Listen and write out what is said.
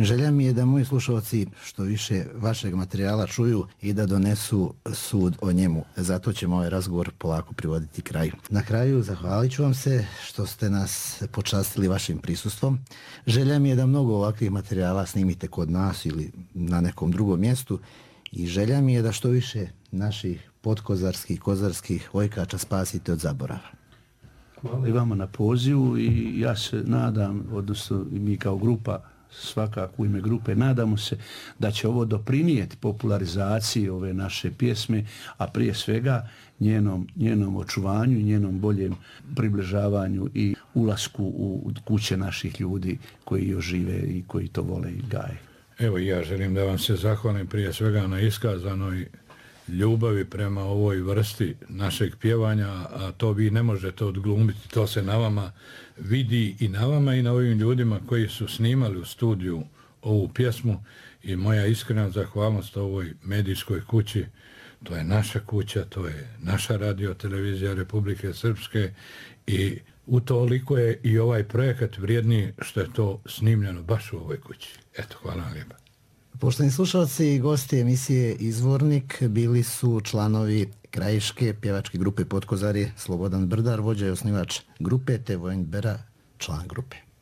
Želja mi je da moji slušalci što više vašeg materijala čuju i da donesu sud o njemu. Zato ćemo ovaj razgovor polako privoditi kraju. Na kraju zahvalit ću vam se što ste nas počastili vašim prisustvom. Želja mi je da mnogo ovakvih materijala snimite kod nas ili na nekom drugom mjestu i želja mi je da što više naših podkozarskih, kozarskih ojkača spasite od zaborava. Hvala i vama na pozivu i ja se nadam, odnosno mi kao grupa, svakako u ime grupe, nadamo se da će ovo doprinijeti popularizaciji ove naše pjesme, a prije svega njenom očuvanju i njenom boljem približavanju i ulasku u kuće naših ljudi koji još žive i koji to vole i gaje. Evo ja želim da vam se zahvalim prije svega na iskazanoj ljubavi prema ovoj vrsti našeg pjevanja, a to vi ne možete odglumiti, to se na vama vidi i na vama i na ovim ljudima koji su snimali u studiju ovu pjesmu i moja iskrena zahvalnost ovoj medijskoj kući, to je naša kuća, to je naša radiotelevizija Republike Srpske i utoliko je i ovaj projekat vrijedniji što je to snimljeno baš u ovoj kući. Eto, hvala vam lijepa. Poštovani slušalci i gosti emisije Izvornik bili su članovi krajiške pjevačke grupe Potkozari Slobodan Brdar, vođa i osnivač grupe, te Vojin Bera, član grupe.